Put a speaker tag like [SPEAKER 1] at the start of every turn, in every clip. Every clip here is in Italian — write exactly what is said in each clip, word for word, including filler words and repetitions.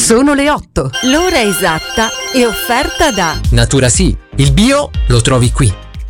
[SPEAKER 1] Sono le otto. L'ora esatta è offerta da
[SPEAKER 2] Natura Sì. Il bio lo trovi qui.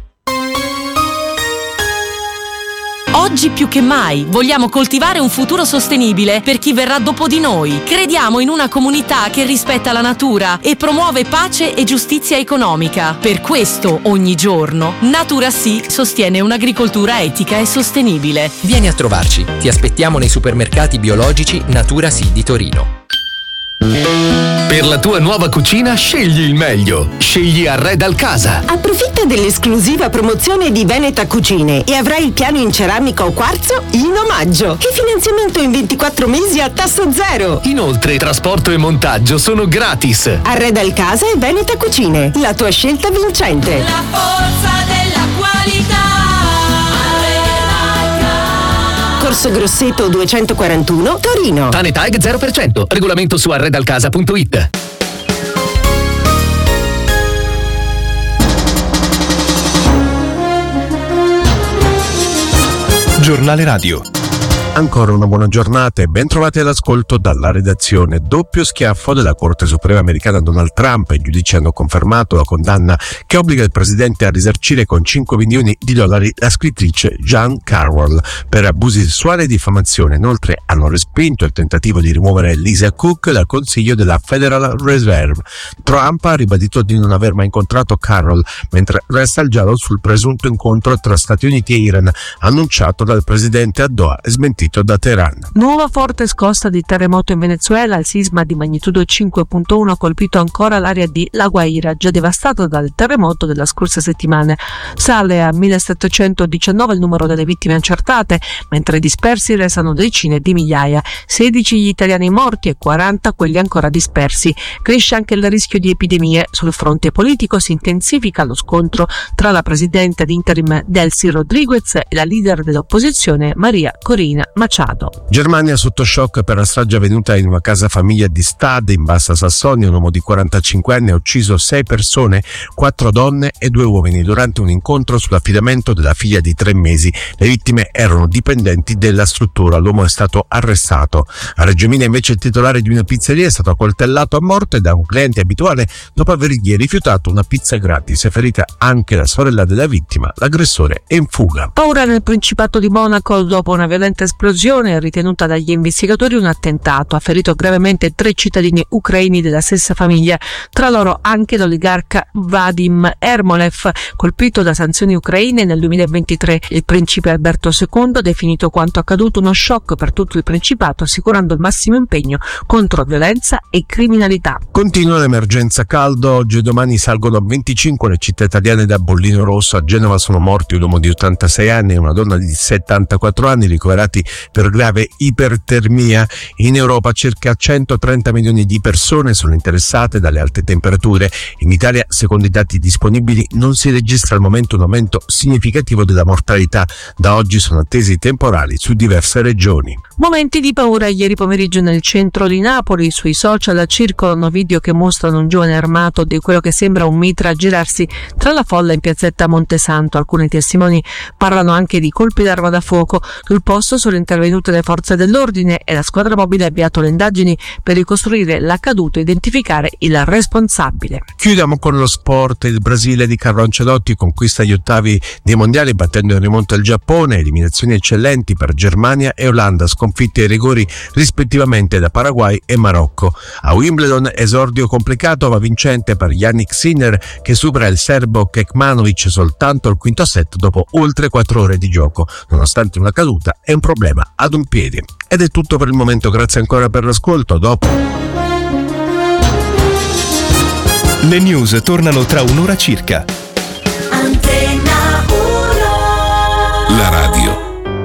[SPEAKER 3] Oggi più che mai vogliamo coltivare un futuro sostenibile per chi verrà dopo di noi. Crediamo in una comunità che rispetta la natura e promuove pace e giustizia economica. Per questo, ogni giorno, Natura Sì sostiene un'agricoltura etica e sostenibile.
[SPEAKER 2] Vieni a trovarci. Ti aspettiamo nei supermercati biologici Natura Sì di Torino.
[SPEAKER 4] Per la tua nuova cucina scegli il meglio. Scegli Arredal Casa.
[SPEAKER 5] Approfitta dell'esclusiva promozione di Veneta Cucine e avrai il piano in ceramica o quarzo in omaggio e finanziamento in ventiquattro mesi a tasso zero.
[SPEAKER 4] Inoltre trasporto e montaggio sono gratis.
[SPEAKER 5] Arredal Casa e Veneta Cucine, la tua scelta vincente.
[SPEAKER 6] La forza della qualità.
[SPEAKER 5] Corso Grosseto duecentoquarantuno, Torino.
[SPEAKER 4] Tanetag zero per cento. Regolamento su arredalcasa punto it.
[SPEAKER 7] Giornale Radio. Ancora una buona giornata e ben trovati all'ascolto dalla redazione. Doppio schiaffo della Corte Suprema americana Donald Trump. I giudici hanno confermato la condanna che obbliga il presidente a risarcire con cinque milioni di dollari la scrittrice Jean Carroll per abusi sessuali e diffamazione. Inoltre hanno respinto il tentativo di rimuovere Lisa Cook dal consiglio della Federal Reserve. Trump ha ribadito di non aver mai incontrato Carroll, mentre resta il giallo sul presunto incontro tra Stati Uniti e Iran, annunciato dal presidente a Doha e smentito da Teheran.
[SPEAKER 8] Nuova forte scossa di terremoto in Venezuela. Il sisma di magnitudo cinque virgola uno ha colpito ancora l'area di La Guaira, già devastata dal terremoto della scorsa settimana. Sale a millesettecentodiciannove il numero delle vittime accertate, mentre i dispersi restano decine di migliaia. sedici gli italiani morti e quaranta quelli ancora dispersi. Cresce anche il rischio di epidemie. Sul fronte politico si intensifica lo scontro tra la presidente ad interim Delcy Rodriguez e la leader dell'opposizione Maria Corina Machado.
[SPEAKER 7] Germania sotto shock per la strage avvenuta in una casa famiglia di Stade in Bassa Sassonia. Un uomo di quarantacinque anni ha ucciso sei persone, quattro donne e due uomini, durante un incontro sull'affidamento della figlia di tre mesi. Le vittime erano dipendenti della struttura. L'uomo è stato arrestato. A Reggio Emilia invece il titolare di una pizzeria è stato accoltellato a morte da un cliente abituale dopo avergli rifiutato una pizza gratis. È ferita anche la sorella della vittima. L'aggressore è in fuga.
[SPEAKER 8] Paura nel Principato di Monaco dopo una violenta esplosione ritenuta dagli investigatori un attentato. Ha ferito gravemente tre cittadini ucraini della stessa famiglia, tra loro anche l'oligarca Vadim Ermolev, colpito da sanzioni ucraine nel duemilaventitré. Il principe Alberto secondo ha definito quanto accaduto uno shock per tutto il Principato, assicurando il massimo impegno contro violenza e criminalità.
[SPEAKER 7] Continua l'emergenza caldo. Oggi e domani salgono a venticinque le città italiane da bollino rosso. A Genova sono morti un uomo di ottantasei anni e una donna di settantaquattro anni, ricoverati per grave ipertermia. In Europa circa centotrenta milioni di persone sono interessate dalle alte temperature. In Italia, secondo i dati disponibili, non si registra al momento un aumento significativo della mortalità. Da oggi sono attesi temporali su diverse regioni.
[SPEAKER 8] Momenti di paura ieri pomeriggio nel centro di Napoli. Sui social circolano video che mostrano un giovane armato di quello che sembra un mitra girarsi tra la folla in piazzetta Montesanto. Alcuni testimoni parlano anche di colpi d'arma da fuoco. Sul posto sono intervenute le forze dell'ordine e la squadra mobile ha avviato le indagini per ricostruire l'accaduto e identificare il responsabile.
[SPEAKER 7] Chiudiamo con lo sport. Il Brasile di Carlo Ancelotti conquista gli ottavi dei mondiali battendo in rimonta il Giappone. Eliminazioni eccellenti per Germania e Olanda, sconfitte ai rigori rispettivamente da Paraguay e Marocco. A Wimbledon esordio complicato ma vincente per Jannik Sinner, che supera il serbo Kekmanovic soltanto al quinto set dopo oltre quattro ore di gioco, nonostante una caduta e un problema ad un piede. Ed è tutto per il momento, grazie ancora per l'ascolto. Dopo
[SPEAKER 9] le news tornano tra un'ora circa.
[SPEAKER 6] Antenna uno.
[SPEAKER 9] La radio